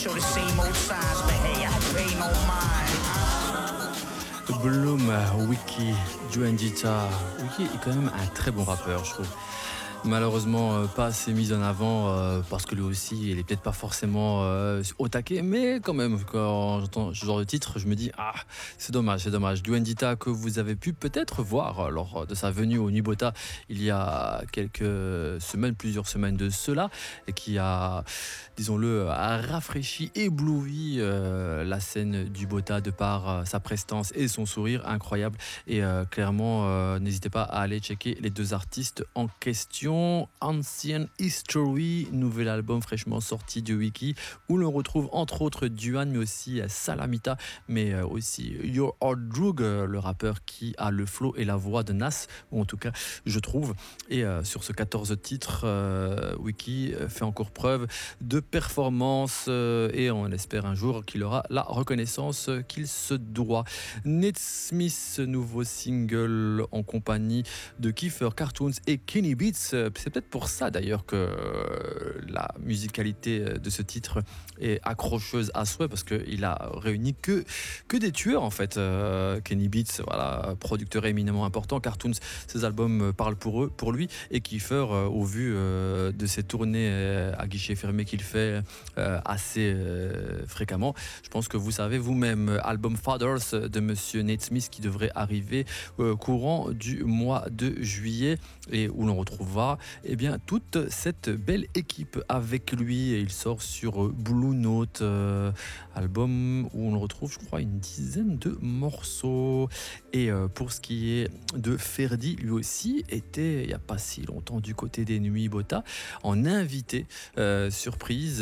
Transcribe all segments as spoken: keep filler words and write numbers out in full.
show the same old signs, but hey, I pay no mind. Bloom, Wiki, Juandita. Wiki est quand même un très bon rappeur, je trouve. Malheureusement, euh, pas assez mise en avant euh, parce que lui aussi, il est peut-être pas forcément euh, au taquet, mais quand même, quand j'entends ce genre de titre, je me dis ah, c'est dommage, c'est dommage. Duendita que vous avez pu peut-être voir lors de sa venue au Nubota il y a quelques semaines, plusieurs semaines de cela, et qui a, disons-le, a rafraîchi, ébloui euh, la scène du Bota de par euh, sa prestance et son sourire incroyable. Et euh, clairement, euh, n'hésitez pas à aller checker les deux artistes en question. Ancient History, nouvel album fraîchement sorti de Wiki, où l'on retrouve entre autres Duan, mais aussi Salamita, mais aussi Your Hard Drug, le rappeur qui a le flow et la voix de Nas, ou en tout cas je trouve. Et euh, sur ce quatorze titres, euh, Wiki fait encore preuve de performance euh, et on espère un jour qu'il aura la reconnaissance qu'il se doit. Nate Smith, nouveau single en compagnie de Kiefer Cartoons et Kenny Beats. C'est peut-être pour ça d'ailleurs que la musicalité de ce titre est accrocheuse à souhait, parce qu'il a réuni que, que des tueurs en fait. Euh, Kenny Beats, voilà, producteur éminemment important. Cartoons, ses albums parlent pour eux, pour lui. Et Kiefer, euh, au vu euh, de ses tournées euh, à guichet fermé qu'il fait euh, assez euh, fréquemment, je pense que vous savez vous-même, album Fathers de Monsieur Nate Smith qui devrait arriver euh, courant du mois de juillet, et où l'on retrouvera eh bien, toute cette belle équipe avec lui. Et il sort sur Blue Note, euh, album où on retrouve, je crois, une dizaine de morceaux. Et euh, pour ce qui est de Ferdi, lui aussi était, il n'y a pas si longtemps, du côté des Nuits Bota, en invité euh, surprise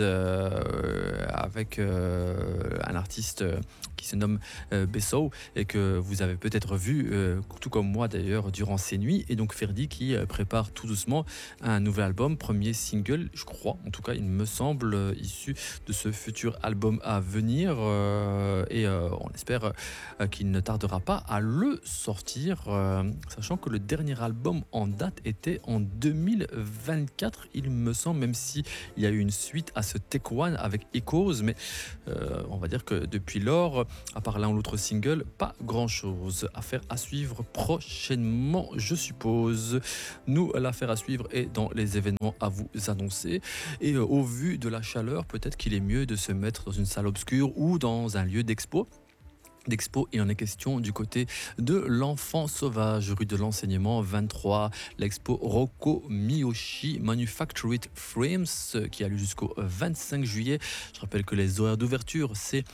euh, avec euh, un artiste qui se nomme euh, Bessou, et que vous avez peut-être vu, euh, tout comme moi d'ailleurs, durant ces nuits. Et donc Ferdi qui euh, prépare tout doucement un nouvel album, premier single, je crois, en tout cas il me semble, euh, issu de ce futur album à venir, euh, et euh, on espère euh, qu'il ne tardera pas à le sortir, euh, sachant que le dernier album en date était en deux mille vingt-quatre, il me semble, même si il y a eu une suite à ce Take One avec Echoes, mais euh, on va dire que depuis lors, à part l'un ou l'autre single, pas grand chose. Affaire à suivre prochainement, je suppose. Nous, l'affaire à suivre est dans les événements à vous annoncer. Et euh, au vu de la chaleur, peut-être qu'il est mieux de se mettre dans une salle obscure ou dans un lieu d'expo. D'expo, il en est question du côté de l'Enfant Sauvage, rue de l'Enseignement vingt-trois, l'expo Rocco Miyoshi Manufactured Frames qui a lieu jusqu'au vingt-cinq juillet. Je rappelle que les horaires d'ouverture, c'est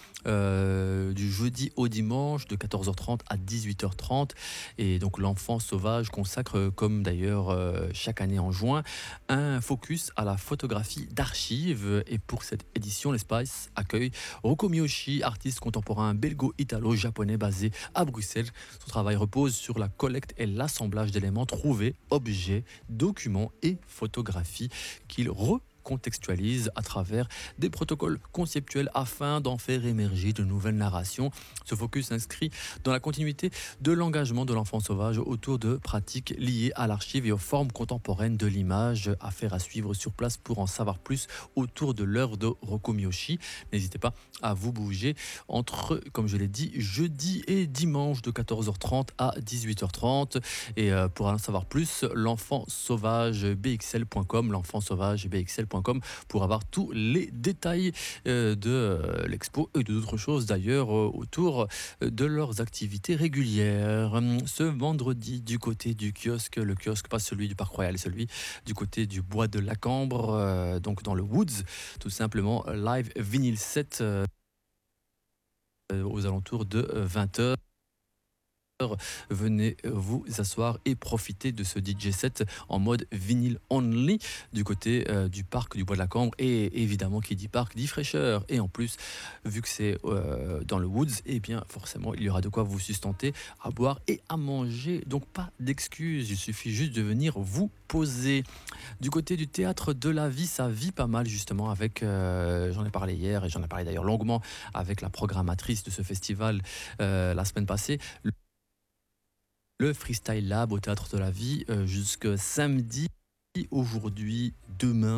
euh, du jeudi au dimanche de quatorze heures trente à dix-huit heures trente, et donc l'Enfant Sauvage consacre, comme d'ailleurs euh, chaque année en juin, un focus à la photographie d'archives. Et pour cette édition, l'espace accueille Rocco Miyoshi, artiste contemporain belgo-italien japonais basé à Bruxelles. Son travail repose sur la collecte et l'assemblage d'éléments trouvés, objets, documents et photographies qu'il recontextualise à travers des protocoles conceptuels afin d'en faire émerger de nouvelles narrations. Ce focus s'inscrit dans la continuité de l'engagement de l'Enfant Sauvage autour de pratiques liées à l'archive et aux formes contemporaines de l'image. Affaire à suivre sur place pour en savoir plus autour de l'œuvre de Rocco Miyoshi. N'hésitez pas à vous bouger entre, comme je l'ai dit, jeudi et dimanche de quatorze heures trente à dix-huit heures trente. Et euh, pour en savoir plus, l'enfant sauvage b x l point com, l'enfant sauvage b x l point com, pour avoir tous les détails euh, de euh, l'expo et d'autres choses d'ailleurs euh, autour de leurs activités régulières. Ce vendredi, du côté du kiosque, le kiosque, pas celui du Parc Royal, celui du côté du Bois de la Cambre, euh, donc dans le Woods, tout simplement, live vinyle set euh, aux alentours de vingt heures. Venez vous asseoir et profiter de ce D J set en mode vinyle only du côté euh, du parc du Bois de la Cambre. Et évidemment, qui dit parc dit fraîcheur. Et en plus, vu que c'est euh, dans le Woods, et bien forcément, il y aura de quoi vous sustenter, à boire et à manger. Donc pas d'excuses, il suffit juste de venir vous poser. Du côté du théâtre de la vie, ça vit pas mal justement avec, euh, j'en ai parlé hier et j'en ai parlé d'ailleurs longuement avec la programmatrice de ce festival euh, la semaine passée. Le Freestyle Lab au Théâtre de la Vie euh, jusqu'à samedi, aujourd'hui, demain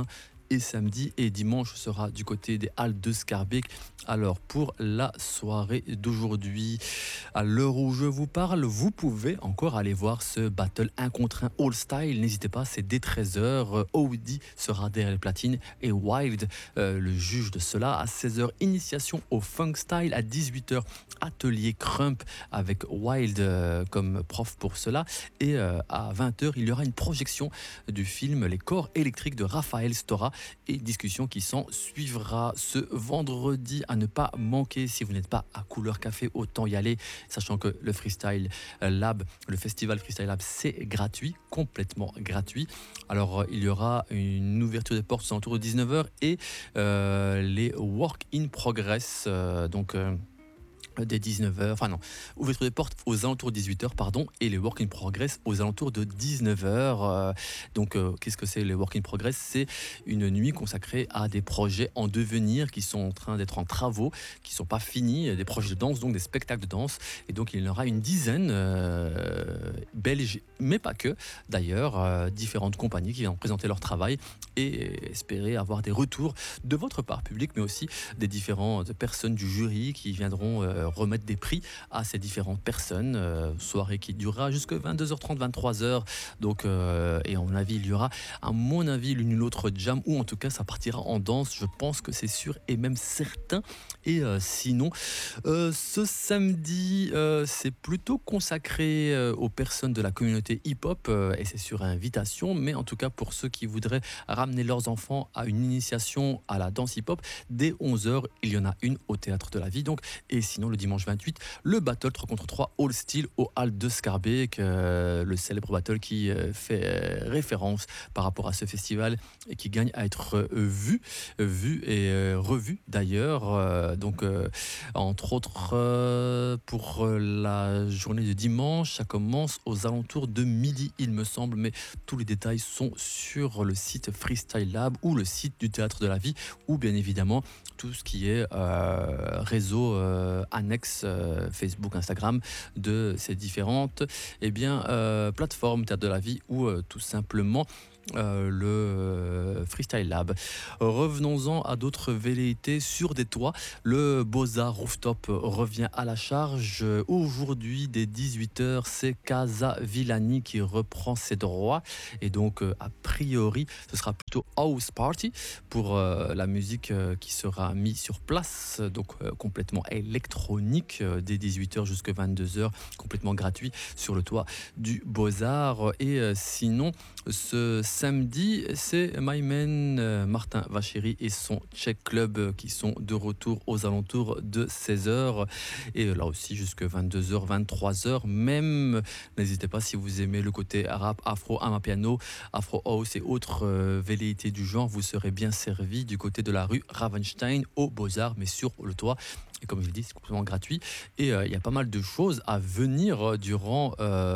et samedi. Et dimanche sera du côté des Halles de Schaerbeek. Alors pour la soirée d'aujourd'hui, à l'heure où je vous parle, vous pouvez encore aller voir ce battle un contre un all style. N'hésitez pas, c'est dès treize heures. Audi sera derrière les platines et Wild, euh, le juge de cela. À seize heures, initiation au funk style. À dix-huit heures, atelier crump avec Wild euh, comme prof pour cela. Et euh, à vingt heures, il y aura une projection du film Les corps électriques de Raphaël Stora et discussion qui s'en suivra ce vendredi à ne pas manquer. Si vous n'êtes pas à Couleur Café, autant y aller, sachant que le Freestyle Lab, le festival Freestyle Lab, c'est gratuit, complètement gratuit. Alors il y aura une ouverture des portes aux alentours de dix-neuf heures et euh, les Work in Progress, euh, donc euh, dès dix-neuf heures, enfin non, ouverture des portes aux alentours de dix-huit heures, pardon, et les Work in Progress aux alentours de dix-neuf heures. Euh, donc, euh, qu'est-ce que c'est les Work in Progress? C'est une nuit consacrée à des projets en devenir qui sont en train d'être en travaux, qui ne sont pas finis, des projets de danse, donc des spectacles de danse. Et donc, il y en aura une dizaine, euh, belges, mais pas que, d'ailleurs, euh, différentes compagnies qui vont présenter leur travail et espérer avoir des retours de votre part public, mais aussi des différentes personnes du jury qui viendront euh, remettre des prix à ces différentes personnes. Euh, soirée qui durera jusqu'à vingt-deux heures trente, vingt-trois heures. Donc, euh, et à mon avis, il y aura, à mon avis, l'une ou l'autre jam, ou en tout cas, ça partira en danse. Je pense que c'est sûr et même certain. Et euh, sinon, euh, ce samedi, euh, c'est plutôt consacré euh, aux personnes de la communauté hip-hop euh, et c'est sur invitation. Mais en tout cas, pour ceux qui voudraient ramener leurs enfants à une initiation à la danse hip-hop, dès onze heures, il y en a une au Théâtre de la Vie. Donc, et sinon, le dimanche vingt-huit, le battle trois contre trois All Steel au Hall de Schaerbeek, euh, le célèbre battle qui euh, fait euh, référence par rapport à ce festival et qui gagne à être euh, vu, vu et euh, revu d'ailleurs. Euh, donc, euh, entre autres, euh, pour euh, la journée de dimanche, ça commence aux alentours de midi, il me semble, mais tous les détails sont sur le site Freestyle Lab ou le site du Théâtre de la Vie, ou bien évidemment tout ce qui est euh, réseau euh, annexe euh, Facebook, Instagram de ces différentes eh bien, euh, plateformes Théâtre de la Vie ou euh, tout simplement Euh, le euh, Freestyle Lab. Revenons-en à d'autres velléités sur des toits. Le Beaux-Arts Rooftop revient à la charge. Aujourd'hui, dès dix-huit heures, c'est Casa Villani qui reprend ses droits. Et donc, euh, a priori, ce sera plutôt House Party pour euh, la musique euh, qui sera mise sur place. Donc, euh, complètement électronique, euh, dès dix-huit heures jusqu'à vingt-deux heures, complètement gratuit sur le toit du Beaux-Arts. Et euh, sinon, ce samedi, c'est My Man euh, Martin Vachéry et son Check Club euh, qui sont de retour aux alentours de seize heures et euh, là aussi jusqu'à vingt-deux heures, vingt-trois heures même. N'hésitez pas si vous aimez le côté rap, afro, amapiano, afro house et autres euh, velléités du genre, vous serez bien servi du côté de la rue Ravenstein aux Beaux-Arts, mais sur le toit. Et comme je l'ai dit, c'est complètement gratuit. Et il euh, y a pas mal de choses à venir durant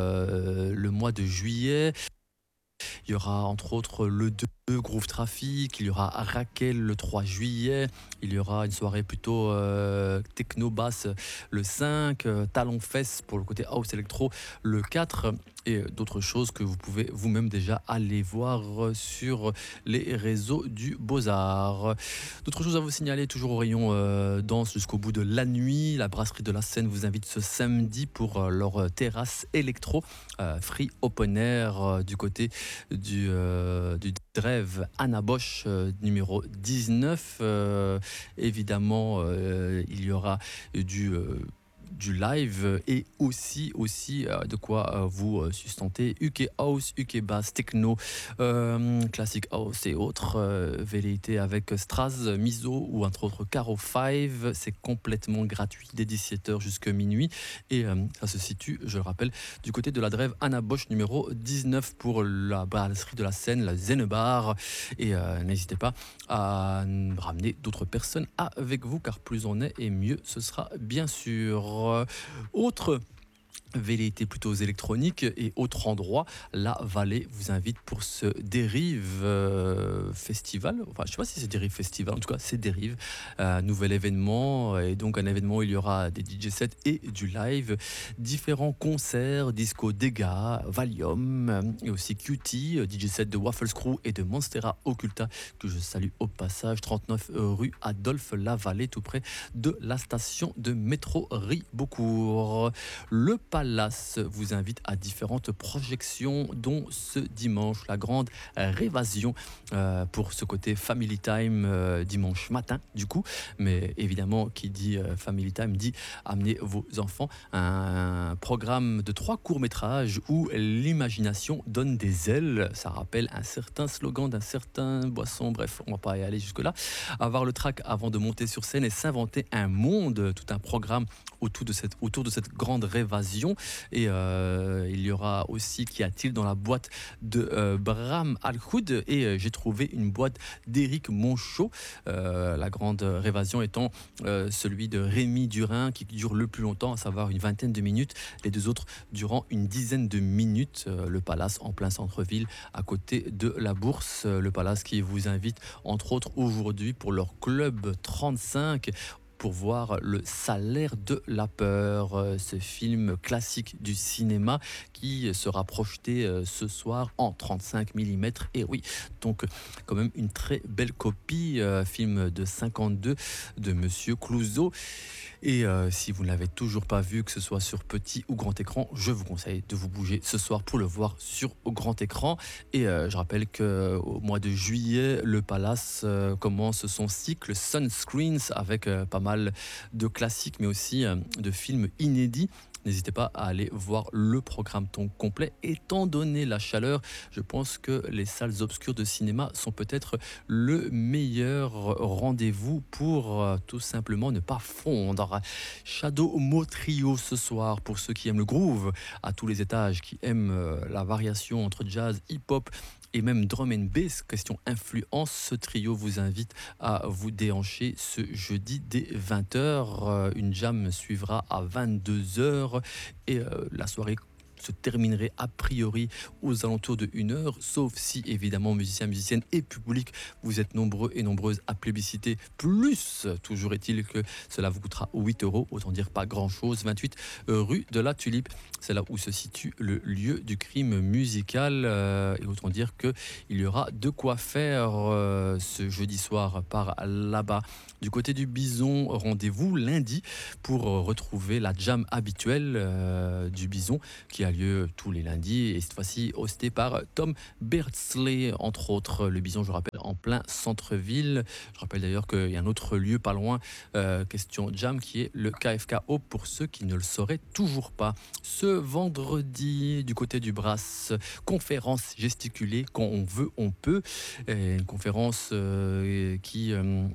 euh, le mois de juillet. Il y aura entre autres le deux Groove Traffic, il y aura Raquel le trois juillet, il y aura une soirée plutôt euh, techno-basse le cinq, euh, Talon Fest pour le côté house électro le quatre et d'autres choses que vous pouvez vous-même déjà aller voir sur les réseaux du Beaux-Arts. D'autres choses à vous signaler, toujours au rayon euh, danse jusqu'au bout de la nuit. La brasserie de la Seine vous invite ce samedi pour euh, leur terrasse électro, euh, free open air euh, du côté du, euh, du Drève Anna Bosch euh, numéro dix-neuf. Euh, évidemment, euh, il y aura du... Euh, du live et aussi, aussi euh, de quoi euh, vous euh, sustenter U K House, U K Bass, Techno, euh, Classic House et autres euh, velléités avec Straz, Miso ou entre autres Caro cinq. C'est complètement gratuit dès dix-sept heures jusqu'à minuit et euh, ça se situe, je le rappelle, du côté de la Drève Anna Bosch numéro dix-neuf pour la brasserie de la Seine, la Zenebar. Et euh, n'hésitez pas à ramener d'autres personnes avec vous car plus on est et mieux ce sera bien sûr. Autre velléités plutôt électroniques et autres endroits, la Vallée vous invite pour ce Dérive euh, Festival. Enfin, je ne sais pas si c'est Dérive Festival, en tout cas, c'est Dérive. Un nouvel événement, et donc un événement où il y aura des D J sets et du live. Différents concerts, disco Dega, Valium, et aussi Cutie, D J set de Waffle Screw et de Monstera Occulta, que je salue au passage. trente-neuf rue Adolphe Lavallée, tout près de la station de métro Ribeaucourt. Le Palace vous invite à différentes projections, dont ce dimanche, la grande révasion euh, pour ce côté Family Time euh, dimanche matin, du coup. Mais évidemment, qui dit euh, Family Time dit amenez vos enfants. Un programme de trois courts-métrages où l'imagination donne des ailes. Ça rappelle un certain slogan d'un certain boisson. Bref, on va pas y aller jusque-là. Avoir le trac avant de monter sur scène et s'inventer un monde, tout un programme autour de cette, autour de cette grande révasion. Et euh, il y aura aussi Qu'y a-t-il dans la boîte de euh, Bram Alhoud. Et euh, j'ai trouvé une boîte d'Éric Monchot. Euh, la grande révasion étant euh, celui de Rémi Durin, qui dure le plus longtemps, à savoir une vingtaine de minutes. Les deux autres durant une dizaine de minutes. Euh, le Palace en plein centre-ville, à côté de la Bourse. Euh, le Palace qui vous invite entre autres aujourd'hui pour leur club trente-cinq, pour voir Le Salaire de la peur, ce film classique du cinéma qui sera projeté ce soir en trente-cinq millimètres. Et oui, donc quand même une très belle copie, film de cinquante-deux de Monsieur Clouzot. Et euh, si vous ne l'avez toujours pas vu, que ce soit sur petit ou grand écran, je vous conseille de vous bouger ce soir pour le voir sur grand écran. Et euh, je rappelle qu'au mois de juillet, le Palace euh, commence son cycle Sunscreens avec euh, pas mal de classiques, mais aussi euh, de films inédits. N'hésitez pas à aller voir le programme ton complet. Étant donné la chaleur, je pense que les salles obscures de cinéma sont peut-être le meilleur rendez-vous pour euh, tout simplement ne pas fondre. Shadow Mo Trio ce soir, pour ceux qui aiment le groove à tous les étages, qui aiment euh, la variation entre jazz, hip-hop et même drum and bass, question influence. Ce trio vous invite à vous déhancher ce jeudi dès vingt heures. Une jam suivra à vingt-deux heures et euh, la soirée se terminerait a priori aux alentours de une heure, sauf si évidemment musiciens, musiciennes et public, vous êtes nombreux et nombreuses à plébisciter plus. Toujours est-il que cela vous coûtera huit euros, autant dire pas grand-chose. vingt-huit rue de la Tulipe, c'est là où se situe le lieu du crime musical, euh, et autant dire qu'il y aura de quoi faire euh, ce jeudi soir par là-bas. Du côté du Bison, rendez-vous lundi pour retrouver la jam habituelle euh, du Bison qui a lieu tous les lundis et cette fois-ci hosté par Tom Beardsley, entre autres. Le Bison, je rappelle, en plein centre-ville. Je rappelle d'ailleurs qu'il y a un autre lieu pas loin, euh, question jam, qui est le K F K O pour ceux qui ne le sauraient toujours pas. Ce vendredi, du côté du Brass, conférence gesticulée, quand on veut, on peut. Et une conférence euh, qui... Euh,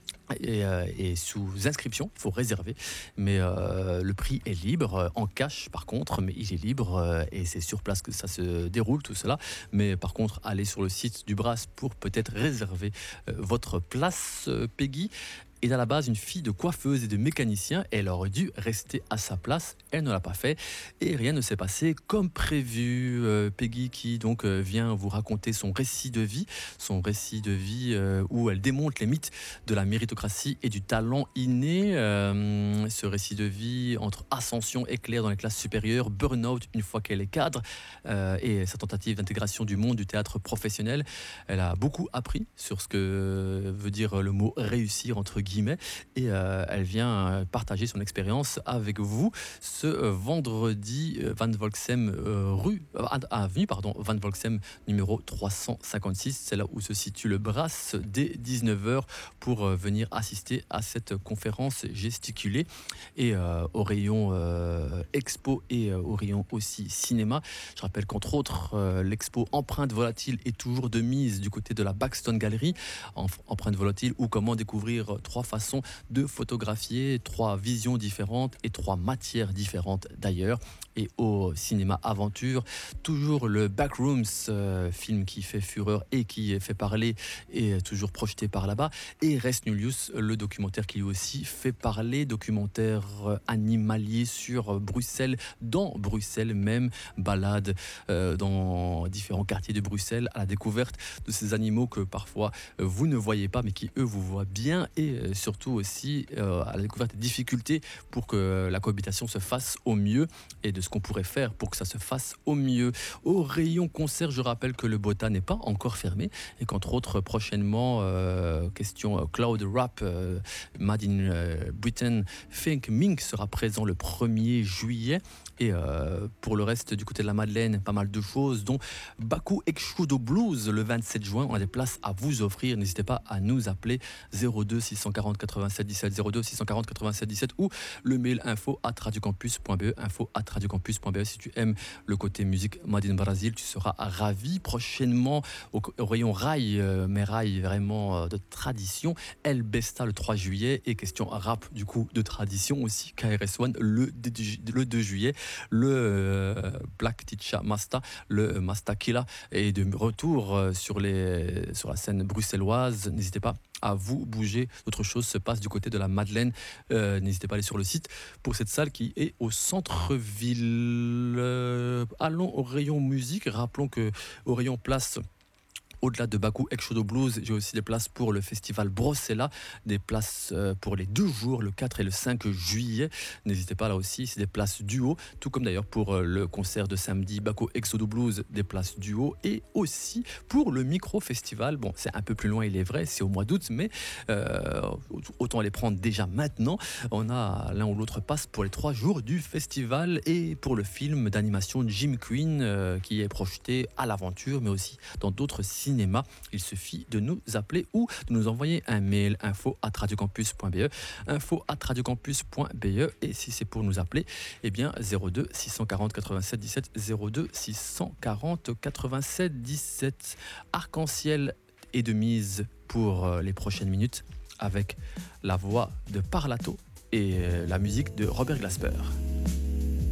Et, euh, et sous inscription, il faut réserver, mais euh, le prix est libre, euh, en cash par contre, mais il est libre euh, et c'est sur place que ça se déroule tout cela. Mais par contre, allez sur le site du Brass pour peut-être réserver euh, votre place. euh, Peggy est à la base une fille de coiffeuse et de mécanicien. Elle aurait dû rester à sa place, elle ne l'a pas fait et rien ne s'est passé comme prévu. Euh, Peggy qui donc euh, vient vous raconter son récit de vie, son récit de vie euh, où elle démonte les mythes de la méritocratie et du talent inné. Euh, ce récit de vie entre ascension éclair dans les classes supérieures, burn-out une fois qu'elle est cadre, euh, et sa tentative d'intégration du monde du théâtre professionnel. Elle a beaucoup appris sur ce que veut dire le mot réussir entre guillemets. Et euh, elle vient partager son expérience avec vous ce euh, vendredi euh, Van Volksem euh, rue euh, avenue pardon Van Volksem numéro trois cent cinquante-six. C'est là où se situe le Brass dès dix-neuf heures pour euh, venir assister à cette conférence gesticulée. Et euh, au rayon euh, expo et euh, au rayon aussi cinéma, je rappelle qu'entre autres euh, l'expo Empreinte volatile est toujours de mise du côté de la Baxton Gallery. En, Empreinte volatile ou comment découvrir trois trois façons de photographier, trois visions différentes et trois matières différentes d'ailleurs. Et au cinéma aventure, toujours le Backrooms, euh, film qui fait fureur et qui fait parler, et toujours projeté par là-bas. Et Res Nullius, le documentaire qui lui aussi fait parler, documentaire euh, animalier sur Bruxelles, dans Bruxelles même, balade euh, dans différents quartiers de Bruxelles à la découverte de ces animaux que parfois euh, vous ne voyez pas mais qui eux vous voient bien, et euh, surtout aussi euh, à la découverte des difficultés pour que la cohabitation se fasse au mieux et de ce qu'on pourrait faire pour que ça se fasse au mieux. Au rayon concert, je rappelle que le Bota n'est pas encore fermé et qu'entre autres prochainement, euh, question euh, Cloud Rap, euh, Made in euh, Britain, Think Mink sera présent le premier juillet. Et euh, pour le reste, du côté de la Madeleine, pas mal de choses, dont Baku Exudo Blues le vingt-sept juin. On a des places à vous offrir. N'hésitez pas à nous appeler zéro deux six cent quarante quatre-vingt-sept dix-sept, zéro deux six cent quarante quatre-vingt-sept dix-sept, ou le mail info at radiocampus point be, info at radiocampus point be. Si tu aimes le côté musique Made in Brazil, tu seras ravi. Prochainement, au, au rayon rail, euh, mais rail vraiment euh, de tradition, El Besta le trois juillet, et question rap du coup de tradition aussi, K R S One le, le deux juillet. Le euh, Black Teacher Masta, le Masta Killa, est de retour euh, sur, les, sur la scène bruxelloise. N'hésitez pas à vous bouger. D'autres choses se passent du côté de la Madeleine. Euh, n'hésitez pas à aller sur le site pour cette salle qui est au centre-ville. Euh, allons au rayon musique. Rappelons que au rayon place, au-delà de Baku Exudo Blues, j'ai aussi des places pour le festival Brossella, des places euh, pour les deux jours, le quatre et le cinq juillet. N'hésitez pas là aussi, c'est des places duo, tout comme d'ailleurs pour euh, le concert de samedi Baku Exudo Blues, des places duo, et aussi pour le micro-festival. Bon, c'est un peu plus loin, il est vrai, c'est au mois d'août, mais euh, autant les prendre déjà maintenant. On a l'un ou l'autre passe pour les trois jours du festival, et pour le film d'animation Jim Queen euh, qui est projeté à l'aventure, mais aussi dans d'autres cinémas. Il suffit de nous appeler ou de nous envoyer un mail, info at radiocampus point be, info at radiocampus point be. Et si c'est pour nous appeler, eh bien zéro deux six cent quarante quatre-vingt-sept dix-sept, zéro deux six cent quarante quatre-vingt-sept dix-sept. Arc-en-ciel est de mise pour les prochaines minutes avec la voix de Parlato et la musique de Robert Glasper.